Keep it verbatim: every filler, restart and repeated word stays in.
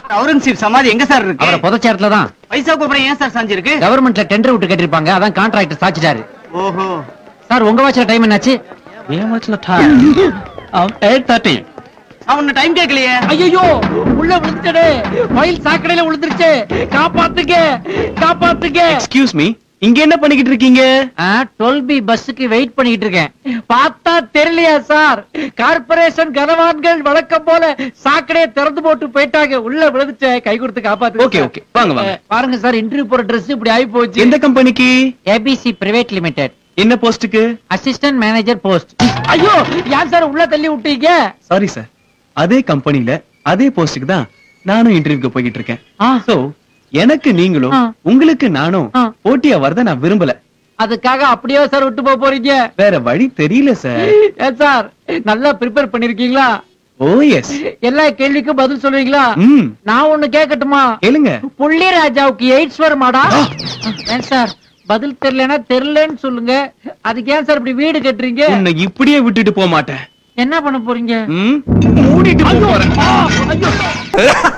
அவுரங்கசீப் சமாதி எங்க சார் இருக்கு? அவரை புதைச்ச இடத்துல தான். பைசாக்கு அப்புறம் ஏன் சார் சாஞ்சி இருக்கு? கவர்மெண்ட்ல டெண்டர் விட்டு கட்டிருப்பாங்க, அதான் கான்ட்ராக்டர் சாச்சிட்டாரு. ஓஹோ. சார் உங்க வாட்ச்ல டைம் என்னாச்சு? என் வாட்ச்ல டைம் எயிட் தேர்ட்டி. அவன் டைம் கேட்கலையே. ஐயோ உள்ள விழுந்துட்டே, மயில் சாக்கடையில விழுந்துருச்சு, காப்பாத்துங்க காப்பாத்துங்க. எக்ஸ்கியூஸ் மீ, இங்க என்ன பண்ணிக்கிட்டு இருக்கீங்க? டுவெல் பி பஸ்ஸுக்கு வெயிட் பண்ணிட்டு இருக்கேன். பார்த்தா தெரியலையா சார், கார்பரேஷன் கனவான்கள் வழக்கம் போல சாக்கடையை திறந்து போட்டு போயிட்டாங்க, உள்ள விழுந்துச்சு, கை கொடுத்து காப்பாத்து. ஓகே ஓகே, வாங்க வாங்க. பாருங்க சார், இன்டர்வியூ போற ட்ரெஸ் இப்படி ஆகி போச்சு. எந்த கம்பெனிக்கு? ABC private limited. என்ன போஸ்டுக்கு? Assistant manager post. ஐயோ யார் சார் உள்ள தள்ளி விட்டீங்க? சாரி சார், அதே கம்பெனில அதே போஸ்டுக்கு தான் நானும் இன்டர்வியூக்கு போயிட்டு இருக்கேன். சோ எனக்கு நீங்களும் உங்களுக்கு நானும் போட்டியா வரத நான் விரும்பல. அதுக்காக அப்படியே சார் விட்டு போக போறீங்க? வேற வழி தெரியல சார். ஏன் சார் நல்லா ப்ரிப்பேர் பண்ணிருக்கீங்களா? ஓ எஸ். எல்லா கேள்விக்கும் பதில் சொல்லுவீங்களா? ம். நான் ஒண்ணு கேட்கட்டுமா? கேளுங்க. புள்ளி ராஜாவுக்கு எய்ட்ஸ் வருமாடா? ஏன் சார் பதில் தெரியலன்னா தெரியலன்னு சொல்லுங்க, அதுக்கு ஏன் சார் இப்படி வீடு கட்டுறீங்க? உன்னை இப்படியே விட்டுட்டு போக மாட்டேன். என்ன பண்ண போறீங்க? மூடிட்டு போறேன்.